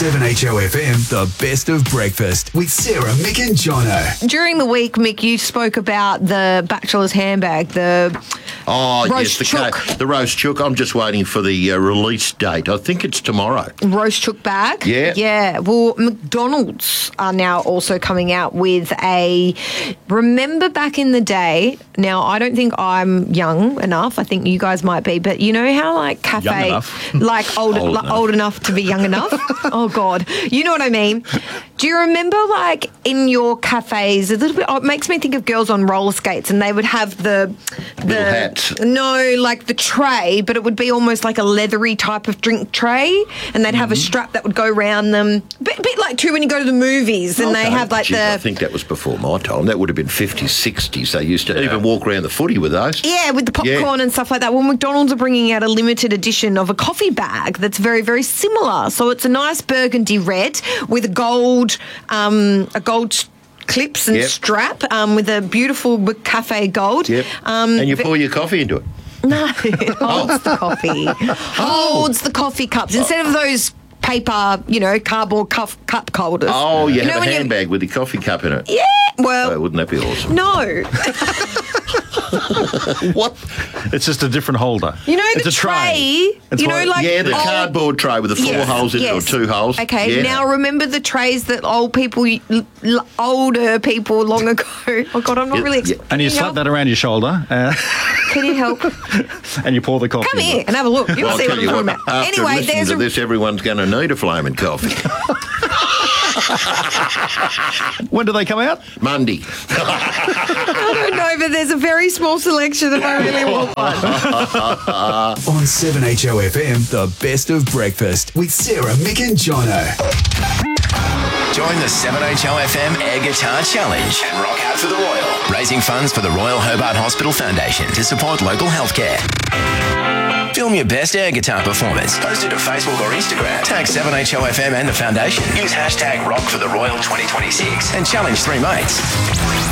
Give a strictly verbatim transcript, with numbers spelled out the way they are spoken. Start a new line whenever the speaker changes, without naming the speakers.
seven H O F M, the best of breakfast with Sarah, Mick and Jono.
During the week, Mick, you spoke about the bachelor's handbag, the
Oh,
roast
yes, the,
chook.
ca- the roast chook. I'm just waiting for the uh, release date. I think it's tomorrow.
roast chook bag.
Yeah.
Yeah. Well, McDonald's are now also coming out with a, remember back in the day, now I don't think I'm young enough, I think you guys might be, but you know how like cafe,
Young enough.
like old,
Old
like,
enough.
old enough to be young enough? Oh, God. You know what I mean? Do you remember like in your cafes, a little bit, oh, it makes me think of girls on roller skates and they would have the, the
Little hats.
No, like the tray, but it would be almost like a leathery type of drink tray, and they'd have a strap that would go around them. A bit, bit like too when you go to the movies, and they
Okay.
have like
Geez, I
the
think that was before my time. That would have been fifties, sixties. They used to even walk around the footy with those.
yeah, with the popcorn
Yeah.
and stuff like that. Well, McDonald's are bringing out a limited edition of a coffee bag that's very, very similar. So it's a nice burgundy red with a gold, um, a gold clips and
Yep.
strap, um, with a beautiful cafe gold.
Yep.
Um,
and you pour your coffee into it.
No, it holds the coffee. Holds the coffee cups instead of those paper, you know, cardboard cup, cup holders.
Oh, you,
know
have a
when you-
handbag with your coffee cup in it.
Yeah, well,
Oh, wouldn't that be awesome?
no.
What?
It's just a different holder.
You know
it's
the
a tray.
tray?
It's
You know,
one-
like-
Yeah, the
Oh.
cardboard tray with the four
Yes,
holes in
yes.
it or two holes.
Okay,
Yeah.
now remember the trays that old people, l- l- older people long ago. Oh God, I'm not
Yeah,
really.
yeah.
Can
and you slap
help?
that around your shoulder, uh,
Can you help? Come
and you pour the coffee. in
here
it.
and have a look. You'll
I'll
see
tell
what I'm
you
talking
what,
about.
after
Anyway,
listening
there's
to
a.
this, everyone's going to need a flaming coffee.
When do they come out?
Monday.
I don't know, but there's a very small selection if I really want one.
On seven H O F M, the best of breakfast with Sarah, Mick and Jono.
Join the seven H O F M Air Guitar Challenge and rock out for the Royal, raising funds for the Royal Hobart Hospital Foundation to support local healthcare. Film your best air guitar performance. Post it to Facebook or Instagram. Tag seven H O F M and the foundation. Use hashtag Rock for the Royal twenty twenty-six and challenge three mates.